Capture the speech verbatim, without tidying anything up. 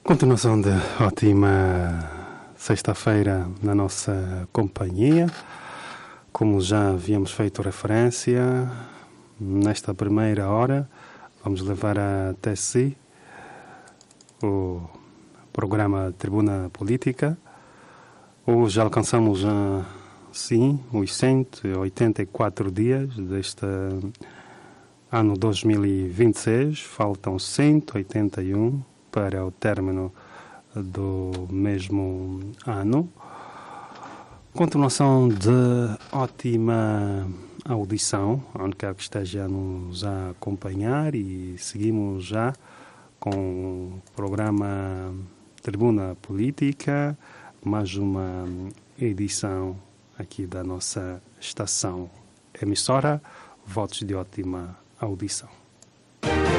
Continuação de ótima sexta-feira na nossa companhia. Como já havíamos feito referência, nesta primeira hora vamos levar até si o programa Tribuna Política. Hoje alcançamos, sim, os cento e oitenta e quatro dias deste ano dois mil e vinte e seis. Faltam cento e oitenta e um para o término do mesmo ano. Continuação de ótima audição, onde quer que esteja a nos acompanhar, e seguimos já com o programa Tribuna Política, mais uma edição aqui da nossa estação emissora. Votos de ótima audição.